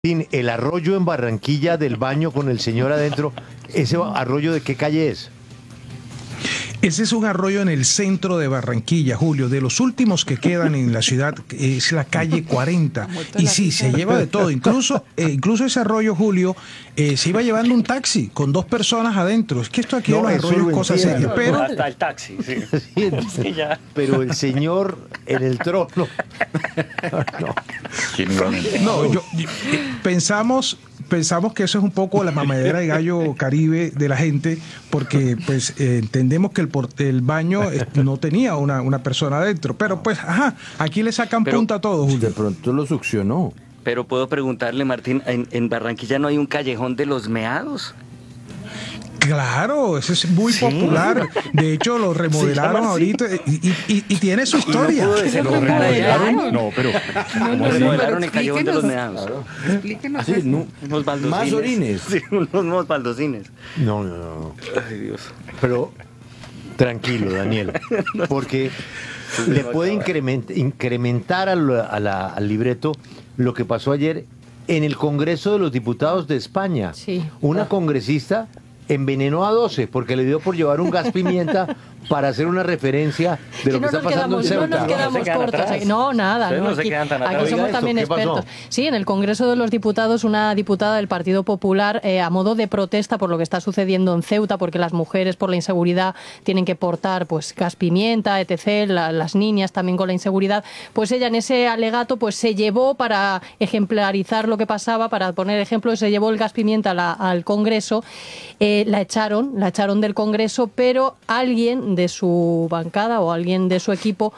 El arroyo en Barranquilla del baño con el señor adentro, ¿ese arroyo de qué calle es? Ese es un arroyo en el centro de Barranquilla, Julio. De los últimos que quedan en la ciudad es la calle 40. Y sí, se lleva de todo. Incluso ese arroyo, Julio, se iba llevando un taxi con 2 personas adentro. Es que esto aquí de los arroyos es cosa seria. Pero hasta el taxi, sí. Sí, ya. Pero el señor en el trono. Pensamos que eso es un poco la mamadera de gallo caribe de la gente, porque pues entendemos que el baño no tenía una persona adentro, pero pues aquí le sacan punta a todo, Julio. De pronto lo succionó. Pero puedo preguntarle, Martín, ¿en Barranquilla no hay un callejón de los meados? Claro, ese es muy popular. De hecho, lo remodelaron ahorita y tiene su historia. ¿Lo remodelaron? No, pero... remodelaron el callejón de los meados. Claro. Explíquenos Así, eso. Unos baldocines. Más orines. Sí, unos baldocines. No. Ay, Dios. Pero tranquilo, Daniel, porque le puede incrementar al libreto lo que pasó ayer en el Congreso de los Diputados de España. Sí. Una congresista envenenó a 12 porque le dio por llevar un gas pimienta para hacer una referencia de lo que está pasando en Ceuta. No nos quedamos cortos. No, nada. No se quedan tan atrás. Aquí somos también expertos. Sí, en el Congreso de los Diputados, una diputada del Partido Popular, a modo de protesta por lo que está sucediendo en Ceuta, porque las mujeres por la inseguridad tienen que portar pues gas pimienta, etc., las niñas también con la inseguridad, pues ella en ese alegato pues se llevó, para ejemplarizar lo que pasaba, para poner ejemplo, se llevó el gas pimienta al Congreso, la echaron del Congreso, pero alguien de su bancada o alguien de su equipo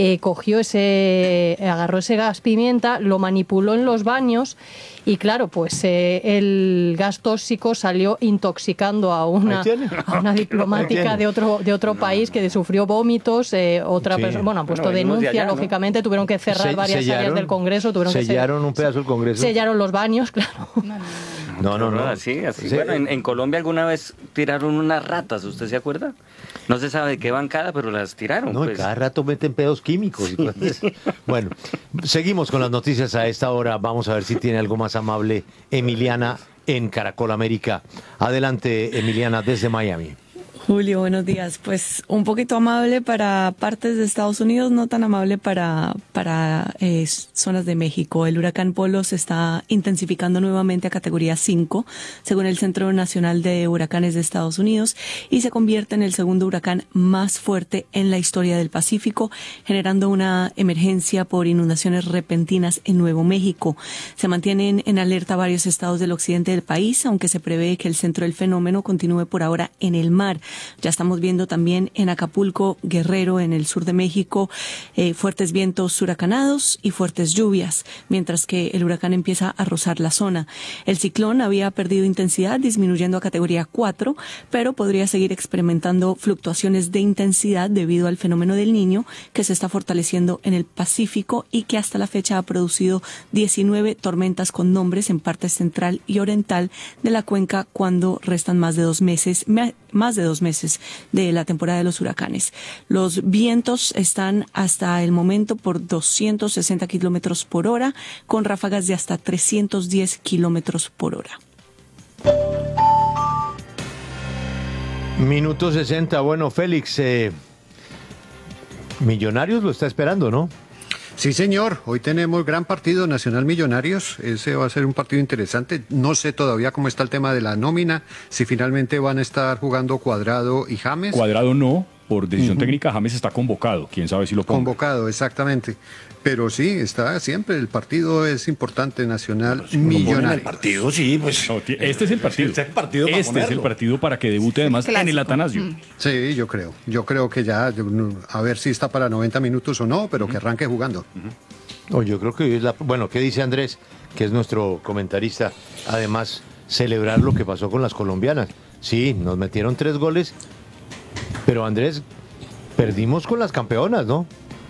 agarró ese gas pimienta, lo manipuló en los baños y claro, pues el gas tóxico salió intoxicando a una diplomática de otro país que sufrió vómitos, otra persona, bueno, han puesto denuncia, allá, lógicamente, tuvieron que cerrar varias áreas del Congreso, sellaron un pedazo del Congreso. Sellaron los baños, claro. No. Así. Bueno, en Colombia alguna vez tiraron unas ratas, ¿usted se acuerda? No se sabe de qué bancada, pero las tiraron. No, pues. Cada rato meten pedos químicos. Bueno, seguimos con las noticias a esta hora. Vamos a ver si tiene algo más amable Emiliana en Caracol América. Adelante, Emiliana, desde Miami. Julio, buenos días. Pues un poquito amable para partes de Estados Unidos, no tan amable para zonas de México. El huracán Polo se está intensificando nuevamente a categoría 5, según el Centro Nacional de Huracanes de Estados Unidos, y se convierte en el segundo huracán más fuerte en la historia del Pacífico, generando una emergencia por inundaciones repentinas en Nuevo México. Se mantienen en alerta varios estados del occidente del país, aunque se prevé que el centro del fenómeno continúe por ahora en el mar. Ya estamos viendo también en Acapulco, Guerrero, en el sur de México, fuertes vientos huracanados y fuertes lluvias, mientras que el huracán empieza a rozar la zona. El ciclón había perdido intensidad, disminuyendo a categoría 4, pero podría seguir experimentando fluctuaciones de intensidad debido al fenómeno del Niño, que se está fortaleciendo en el Pacífico y que hasta la fecha ha producido 19 tormentas con nombres en parte central y oriental de la cuenca, cuando restan más de 2 meses de la temporada de los huracanes. Los vientos están hasta el momento por 260 kilómetros por hora, con ráfagas de hasta 310 kilómetros por hora. Minuto 60. Bueno, Félix, Millonarios lo está esperando, ¿no? Sí, señor. Hoy tenemos gran partido Nacional Millonarios. Ese va a ser un partido interesante. No sé todavía cómo está el tema de la nómina, si finalmente van a estar jugando Cuadrado y James. Cuadrado no, por decisión técnica James está convocado. ¿Quién sabe si lo ponga? Convocado, exactamente. Pero sí, está siempre. El partido es importante, Nacional Millonarios. El partido, sí, pues. No, este es el partido. Este es el partido para que debute además en el Atanasio. Sí, yo creo. Yo creo que ya, a ver si está para 90 minutos o no, pero que arranque jugando. Yo creo que es bueno, ¿qué dice Andrés, que es nuestro comentarista? Además, celebrar lo que pasó con las colombianas. Sí, nos metieron 3 goles, pero Andrés, perdimos con las campeonas, ¿no?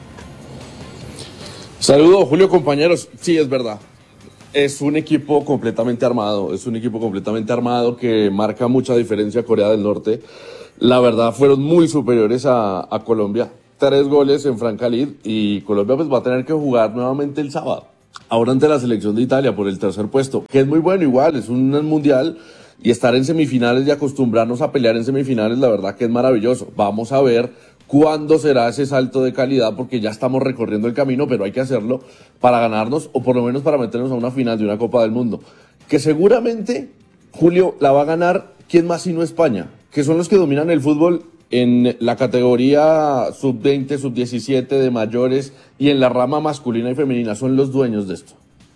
Saludos, Julio, compañeros. Sí, es verdad. Es un equipo completamente armado. Es un equipo completamente armado que marca mucha diferencia a Corea del Norte. La verdad, fueron muy superiores a Colombia. 3 goles en Franca Lid, y Colombia pues va a tener que jugar nuevamente el sábado. ahora ante la selección de Italia por el tercer puesto, que es muy bueno igual, es un mundial, y estar en semifinales y acostumbrarnos a pelear en semifinales, la verdad que es maravilloso. Vamos a ver cuándo será ese salto de calidad, porque ya estamos recorriendo el camino, pero hay que hacerlo para ganarnos, o por lo menos para meternos a una final de una Copa del Mundo, que seguramente, Julio, la va a ganar, ¿quién más sino España? Que son los que dominan el fútbol en la categoría sub-20, sub-17 de mayores, y en la rama masculina y femenina, son los dueños de esto.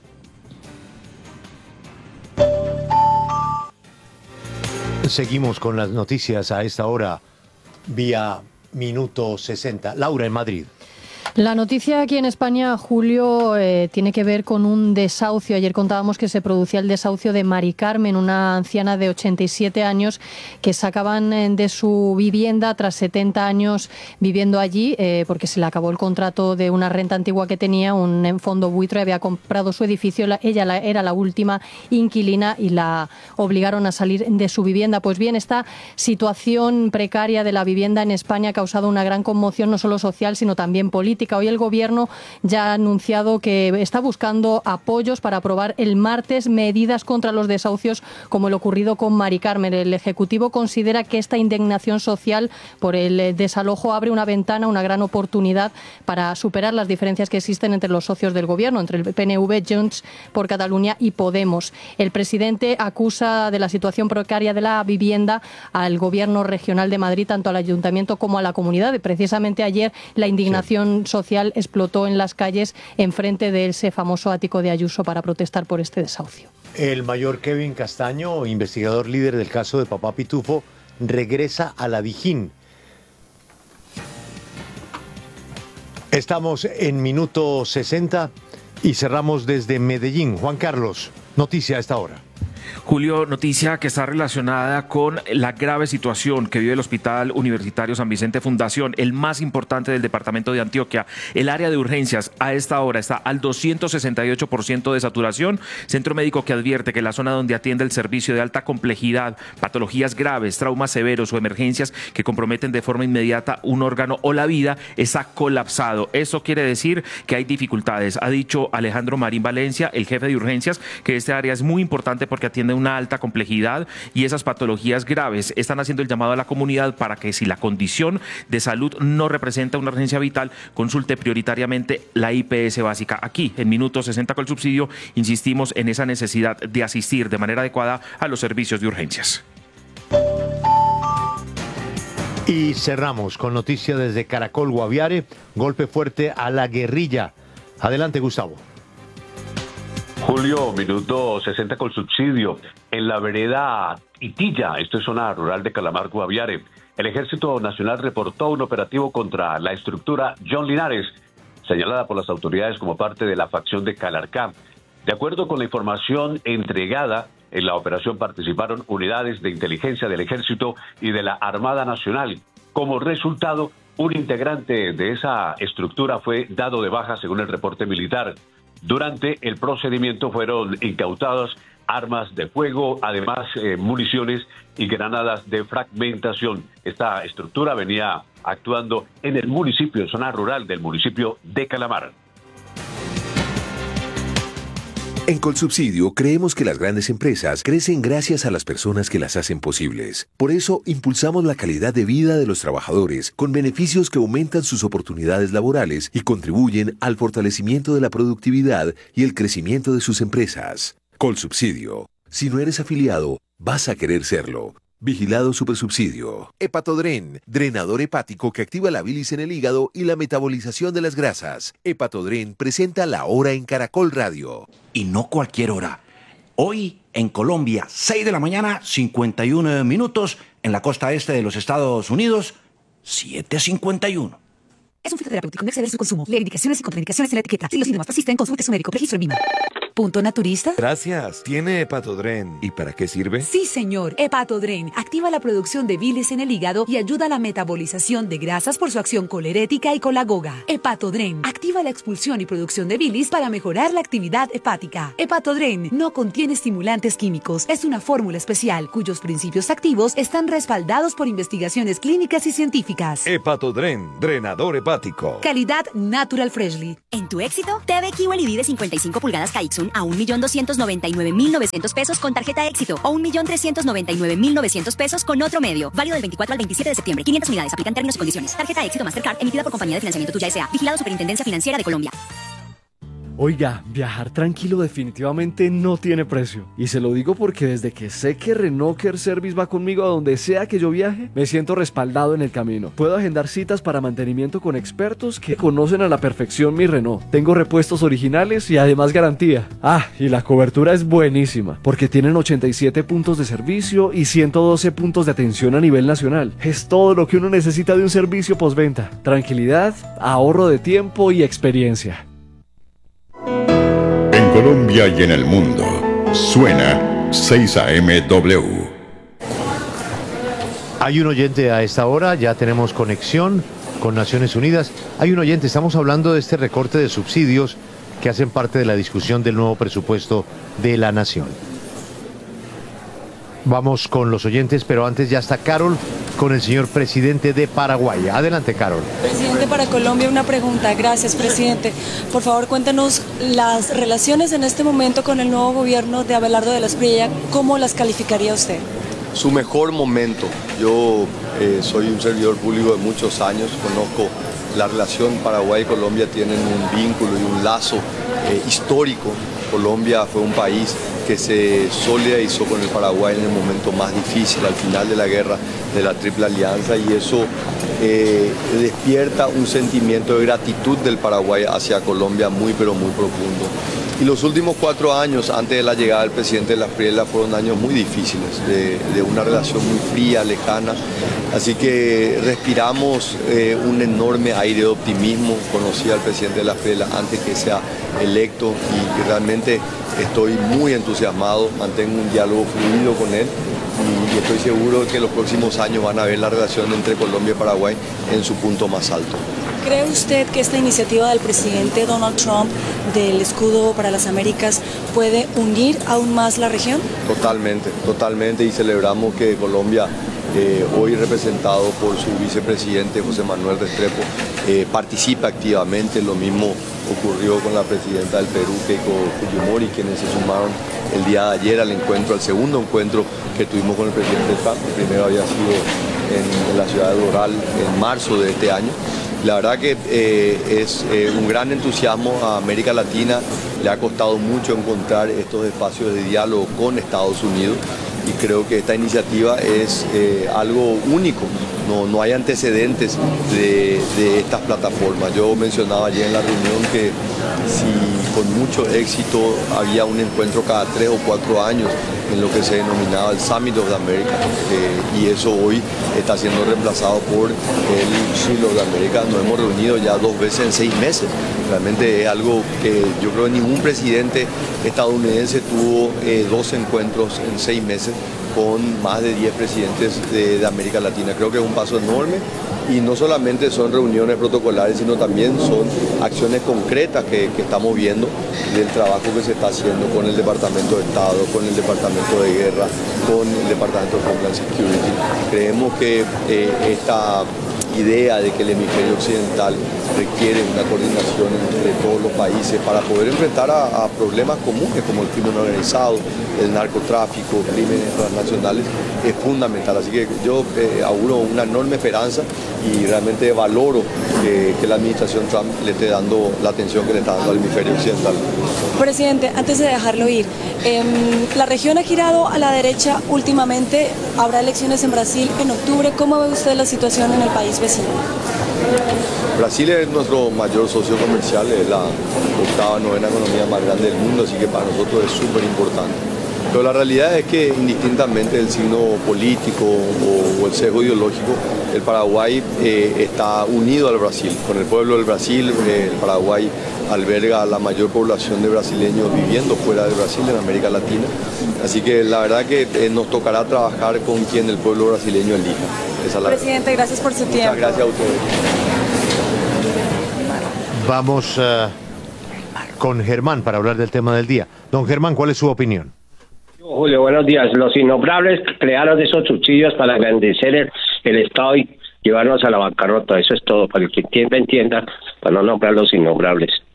Seguimos con las noticias a esta hora, vía Minuto 60. Laura, en Madrid. La noticia aquí en España, Julio, tiene que ver con un desahucio. Ayer contábamos que se producía el desahucio de Mari Carmen, una anciana de 87 años que sacaban de su vivienda tras 70 años viviendo allí, porque se le acabó el contrato de una renta antigua que tenía. Un fondo buitre había comprado su edificio, ella era la última inquilina y la obligaron a salir de su vivienda. Pues bien, esta situación precaria de la vivienda en España ha causado una gran conmoción, no solo social, sino también política. Hoy el Gobierno ya ha anunciado que está buscando apoyos para aprobar el martes medidas contra los desahucios como el ocurrido con Mari Carmen. El Ejecutivo considera que esta indignación social por el desalojo abre una ventana, una gran oportunidad para superar las diferencias que existen entre los socios del Gobierno, entre el PNV, Junts por Cataluña y Podemos. El presidente acusa de la situación precaria de la vivienda al Gobierno regional de Madrid, tanto al Ayuntamiento como a la comunidad. Precisamente ayer la indignación social explotó en las calles enfrente de ese famoso ático de Ayuso para protestar por este desahucio. El mayor Kevin Castaño, investigador líder del caso de Papá Pitufo, regresa a la Dijín. Estamos en Minuto 60 y cerramos desde Medellín. Juan Carlos, noticia a esta hora. Julio, noticia que está relacionada con la grave situación que vive el Hospital Universitario San Vicente Fundación, el más importante del departamento de Antioquia. El área de urgencias a esta hora está al 268% de saturación. Centro médico que advierte que la zona donde atiende el servicio de alta complejidad, patologías graves, traumas severos o emergencias que comprometen de forma inmediata un órgano o la vida está colapsado. Eso quiere decir que hay dificultades. Ha dicho Alejandro Marín Valencia, el jefe de urgencias, que este área es muy importante porque atiende una alta complejidad y esas patologías graves. Están haciendo el llamado a la comunidad para que, si la condición de salud no representa una urgencia vital, consulte prioritariamente la IPS básica. Aquí, en Minuto 60 con el subsidio, insistimos en esa necesidad de asistir de manera adecuada a los servicios de urgencias. Y cerramos con noticia desde Caracol Guaviare, golpe fuerte a la guerrilla. Adelante, Gustavo. Julio, Minuto 60 con subsidio. En la vereda Itilla, esto es zona rural de Calamar, Guaviare, el Ejército Nacional reportó un operativo contra la estructura John Linares, señalada por las autoridades como parte de la facción de Calarcá. De acuerdo con la información entregada, en la operación participaron unidades de inteligencia del Ejército y de la Armada Nacional. Como resultado, un integrante de esa estructura fue dado de baja según el reporte militar. Durante el procedimiento fueron incautadas armas de fuego, además municiones y granadas de fragmentación. Esta estructura venía actuando en el municipio, en zona rural del municipio de Calamar. En Colsubsidio creemos que las grandes empresas crecen gracias a las personas que las hacen posibles. Por eso impulsamos la calidad de vida de los trabajadores con beneficios que aumentan sus oportunidades laborales y contribuyen al fortalecimiento de la productividad y el crecimiento de sus empresas. Colsubsidio. Si no eres afiliado, vas a querer serlo. Vigilado Supersubsidio. Hepatodren, drenador hepático que activa la bilis en el hígado y la metabolización de las grasas. Hepatodren presenta La Hora en Caracol Radio. Y no cualquier hora. Hoy en Colombia, 6 de la mañana, 51 minutos. En la costa este de los Estados Unidos, 7:51. Es un fitoterapéutico, no exceder su consumo. Lee indicaciones y contraindicaciones en la etiqueta. Si los síntomas persisten, consulte a su médico. Registro en Vima. Punto Naturista. Gracias. ¿Tiene Hepatodren? ¿Y para qué sirve? Sí, señor. Hepatodren activa la producción de bilis en el hígado y ayuda a la metabolización de grasas por su acción colerética y colagoga. Hepatodren activa la expulsión y producción de bilis para mejorar la actividad hepática. Hepatodren no contiene estimulantes químicos. Es una fórmula especial cuyos principios activos están respaldados por investigaciones clínicas y científicas. Hepatodren, drenador hepático. Calidad Natural Freshly. En tu éxito, TV QLED de 55 pulgadas Kaixun a 1.299.900 pesos con tarjeta éxito o 1.399.900 pesos con otro medio. Válido del 24 al 27 de septiembre. 500 unidades. Aplican términos y condiciones. Tarjeta éxito Mastercard emitida por Compañía de Financiamiento Tuya S.A. Vigilado Superintendencia Financiera de Colombia. Oiga, viajar tranquilo definitivamente no tiene precio. Y se lo digo porque desde que sé que Renault Care Service va conmigo a donde sea que yo viaje, me siento respaldado en el camino. Puedo agendar citas para mantenimiento con expertos que conocen a la perfección mi Renault. Tengo repuestos originales y además garantía. Ah, y la cobertura es buenísima, porque tienen 87 puntos de servicio y 112 puntos de atención a nivel nacional. Es todo lo que uno necesita de un servicio postventa. Tranquilidad, ahorro de tiempo y experiencia. En Colombia y en el mundo, suena 6AMW. Hay un oyente a esta hora, ya tenemos conexión con Naciones Unidas. Hay un oyente, estamos hablando de este recorte de subsidios que hacen parte de la discusión del nuevo presupuesto de la Nación. Vamos con los oyentes, pero antes ya está Carol con el señor presidente de Paraguay. Adelante, Carol. Presidente, para Colombia una pregunta. Gracias, presidente. Por favor, cuéntenos las relaciones en este momento con el nuevo gobierno de Abelardo de la Espriella. ¿Cómo las calificaría usted? Su mejor momento. Yo soy un servidor público de muchos años, conozco la relación Paraguay y Colombia, tienen un vínculo y un lazo histórico. Colombia fue un país que se solidarizó con el Paraguay en el momento más difícil, al final de la guerra de la Triple Alianza, y eso despierta un sentimiento de gratitud del Paraguay hacia Colombia muy pero muy profundo. Y los últimos 4 años, antes de la llegada del presidente de la Espriella, fueron años muy difíciles, de una relación muy fría, lejana. Así que respiramos un enorme aire de optimismo. Conocí al presidente de la Espriella antes que sea electo y realmente estoy muy entusiasmado, mantengo un diálogo fluido con él y estoy seguro que los próximos años van a ver la relación entre Colombia y Paraguay en su punto más alto. ¿Cree usted que esta iniciativa del presidente Donald Trump del escudo para las Américas puede unir aún más la región? Totalmente, totalmente, y celebramos que Colombia, hoy representado por su vicepresidente José Manuel Restrepo, participa activamente. Lo mismo ocurrió con la presidenta del Perú, Keiko Fujimori, quienes se sumaron el día de ayer al encuentro, al segundo encuentro que tuvimos con el presidente Trump. El primero había sido en la ciudad de Doral en marzo de este año. La verdad que es un gran entusiasmo a América Latina. Le ha costado mucho encontrar estos espacios de diálogo con Estados Unidos y creo que esta iniciativa es algo único. No hay antecedentes de estas plataformas. Yo mencionaba ayer en la reunión que si con mucho éxito había un encuentro cada 3 o 4 años en lo que se denominaba el Summit of the Americas, y eso hoy está siendo reemplazado por el Shield of the Americas. Nos hemos reunido ya 2 veces en 6 meses. Realmente es algo que yo creo que ningún presidente estadounidense tuvo 2 encuentros en 6 meses con más de 10 presidentes de América Latina. Creo que es un paso enorme y no solamente son reuniones protocolares, sino también son acciones concretas que estamos viendo del trabajo que se está haciendo con el Departamento de Estado, con el Departamento de Guerra, con el Departamento de Homeland Security. Creemos que esta idea de que el hemisferio occidental requiere una coordinación entre todos los países para poder enfrentar a problemas comunes como el crimen organizado, el narcotráfico, crímenes transnacionales, es fundamental. Así que yo auguro una enorme esperanza y realmente valoro que la administración Trump le esté dando la atención que le está dando al hemisferio occidental. Presidente, antes de dejarlo ir, la región ha girado a la derecha últimamente, habrá elecciones en Brasil en octubre. ¿Cómo ve usted la situación en el país vecino? Brasil es nuestro mayor socio comercial, es la 8ª, 9ª economía más grande del mundo, así que para nosotros es súper importante. Pero la realidad es que indistintamente del signo político o el sesgo ideológico, el Paraguay está unido al Brasil. Con el pueblo del Brasil, el Paraguay alberga la mayor población de brasileños viviendo fuera de Brasil, en América Latina. Así que la verdad que nos tocará trabajar con quien el pueblo brasileño elija. Presidente, gracias por su tiempo. Muchas gracias a ustedes. Vamos con Germán para hablar del tema del día. Don Germán, ¿cuál es su opinión? Julio, buenos días. Los innombrables crearon esos subsidios para engrandecer el Estado y llevarnos a la bancarrota. Eso es todo. Para el que entienda, para no nombrar los innombrables.